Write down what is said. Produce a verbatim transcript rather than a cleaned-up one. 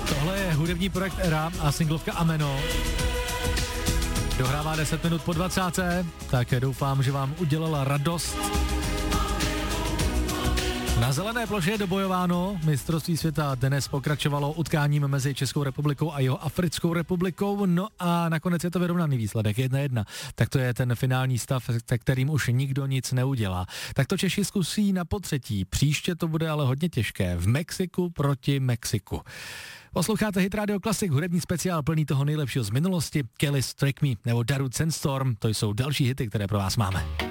Tohle je hudební projekt Era a singlovka Ameno. Dohrává deset minut po dvacáté, tak doufám, že vám udělala radost. Na zelené ploše je dobojováno, mistrovství světa dnes pokračovalo utkáním mezi Českou republikou a Jihoafrickou republikou, no a nakonec je to vyrovnaný výsledek, jedna jedna. Tak to je ten finální stav, se kterým už nikdo nic neudělá. Tak to Češi zkusí na potřetí, příště to bude ale hodně těžké, v Mexiku proti Mexiku. Posloucháte Hit Radio Classic, hudební speciál plný toho nejlepšího z minulosti, Kelly's Trick Me nebo Darude Sandstorm, to jsou další hity, které pro vás máme.